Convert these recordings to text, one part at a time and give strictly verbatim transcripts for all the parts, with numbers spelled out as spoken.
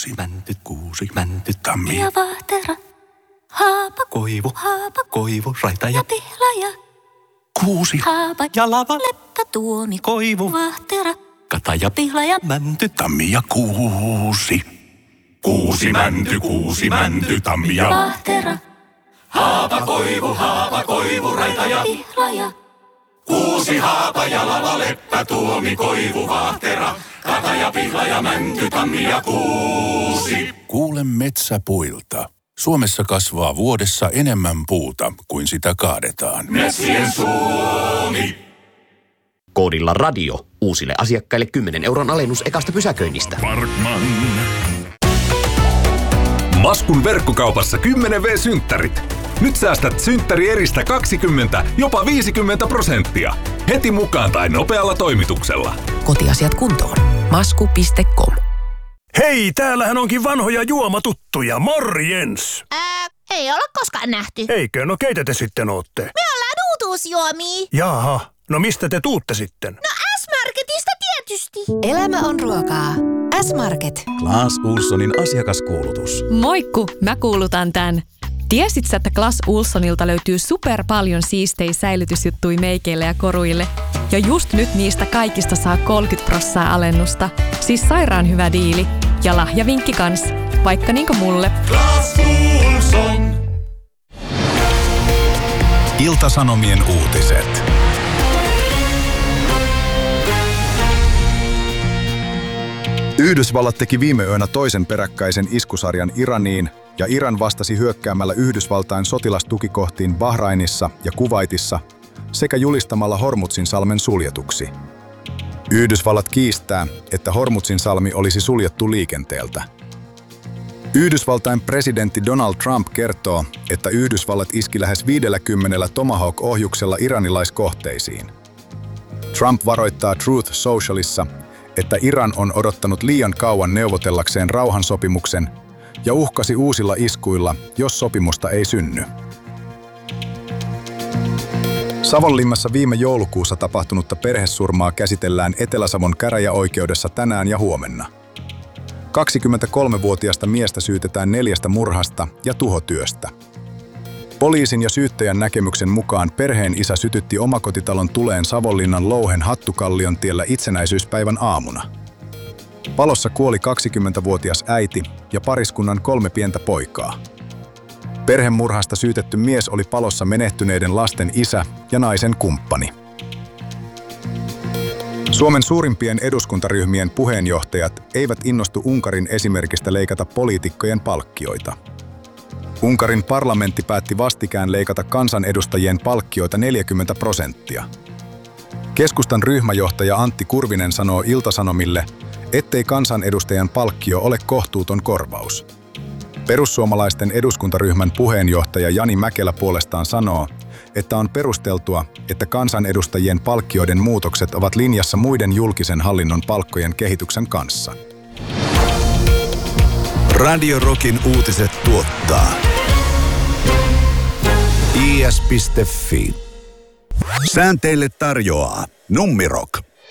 Kuusi mänty, kuusi mänty, tammi ja vahtera. Haapa, koivu, haapa, koivu, raita ja ja pihlaja. kuusi Haapa, ja lava, leppä, tuomi, koivu, vahtera. kata ja Pihlaja, mänty, tammi ja kuusi. Kuusi mänty, kuusi mänty, tammi ja vahtera. haapa, koivu, haapa, koivu, raita ja Pihlaja, kuusi haapa ja lava, leppä, tuomi, koivu, vahtera, kata ja pihla ja mänty, tammi ja kuusi. Kuule metsäpuilta. Suomessa kasvaa vuodessa enemmän puuta kuin sitä kaadetaan. Metsien Suomi. Koodilla radio uusille asiakkaille kymmenen euron alennus ekasta pysäköinnistä. Parkman. Maskun verkkokaupassa kymmenen vuotias-synttärit. Nyt säästät synttärieristä kaksikymmentä, jopa viisikymmentä prosenttia. Heti mukaan tai nopealla toimituksella. Kotiasiat kuntoon. masku piste com. Hei, täällähän onkin vanhoja juomatuttuja. Morjens! Ää, ei olla koskaan nähty. Eikö? No keitä te sitten ootte? Me ollaan uutuusjuomia. Jaha, no mistä te tuutte sitten? No S-Marketista tietysti. Elämä on ruokaa. S-Market. Clas Ohlsonin asiakaskuulutus. Moikku, mä kuulutan tän. Tiesit sä, että Clas Ohlsonilta löytyy super paljon siistejä säilytysjuttuja meikeille ja koruille? Ja just nyt niistä kaikista saa kolmekymmentä prosenttia alennusta. Siis sairaan hyvä diili. Ja lahjavinkki kans. Vaikka niinku mulle. Clas Ohlson. Ilta-Sanomien uutiset. Yhdysvallat teki viime yönä toisen peräkkäisen iskusarjan Iraniin, ja Iran vastasi hyökkäämällä Yhdysvaltain sotilastukikohtiin Bahrainissa ja Kuwaitissa sekä julistamalla Hormuzin salmen suljetuksi. Yhdysvallat kiistää, että Hormuzin salmi olisi suljettu liikenteeltä. Yhdysvaltain presidentti Donald Trump kertoo, että Yhdysvallat iski lähes viidelläkymmenellä Tomahawk-ohjuksella iranilaiskohteisiin. Trump varoittaa Truth Socialissa, että Iran on odottanut liian kauan neuvotellakseen rauhansopimuksen ja uhkasi uusilla iskuilla, jos sopimusta ei synny. Savonlinnassa viime joulukuussa tapahtunutta perhesurmaa käsitellään Etelä-Savon käräjäoikeudessa tänään ja huomenna. kaksikymmentäkolmevuotiaasta miestä syytetään neljästä murhasta ja tuhotyöstä. Poliisin ja syyttäjän näkemyksen mukaan perheen isä sytytti omakotitalon tuleen Savonlinnan Louhen Hattukallion tiellä itsenäisyyspäivän aamuna. Palossa kuoli kaksikymmentävuotias äiti ja pariskunnan kolme pientä poikaa. Perhemurhasta syytetty mies oli palossa menehtyneiden lasten isä ja naisen kumppani. Suomen suurimpien eduskuntaryhmien puheenjohtajat eivät innostu Unkarin esimerkistä leikata poliitikkojen palkkioita. Unkarin parlamentti päätti vastikään leikata kansanedustajien palkkioita neljäkymmentä prosenttia. Keskustan ryhmäjohtaja Antti Kurvinen sanoo Ilta-Sanomille, ettei kansanedustajan palkkio ole kohtuuton korvaus. Perussuomalaisten eduskuntaryhmän puheenjohtaja Jani Mäkelä puolestaan sanoo, että on perusteltua, että kansanedustajien palkkioiden muutokset ovat linjassa muiden julkisen hallinnon palkkojen kehityksen kanssa. Radio Rockin uutiset tuottaa I S piste F I. Sään teille tarjoaa Nummirock.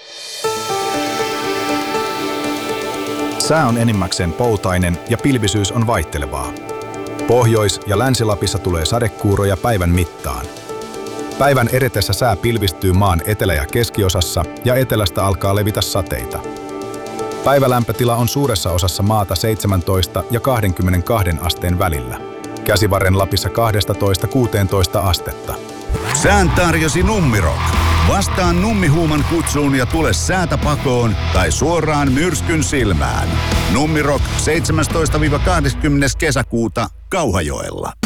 Sää on enimmäkseen poutainen ja pilvisyys on vaihtelevaa. Pohjois- ja Länsi-Lapissa tulee sadekuuroja päivän mittaan. Päivän edetessä sää pilvistyy maan etelä- ja keskiosassa ja etelästä alkaa levitä sateita. Päivälämpötila on suuressa osassa maata seitsemäntoista ja kaksikymmentäkaksi asteen välillä. Käsivarren Lapissa kaksitoista kuusitoista astetta. Sään tarjosi Nummirock. Vastaan nummihuuman kutsuun ja tule säätä pakoon tai suoraan myrskyn silmään. Nummirock seitsemästoista kahdeskymmenes kesäkuuta Kauhajoella.